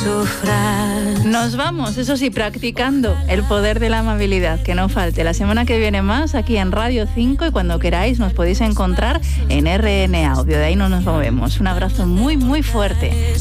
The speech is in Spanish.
sufras. Nos vamos, eso sí, practicando el poder de la amabilidad, que no falte. La semana que viene más aquí en Radio 5 y cuando queráis nos podéis encontrar en RN Audio. De ahí no nos movemos. Un abrazo muy, muy fuerte.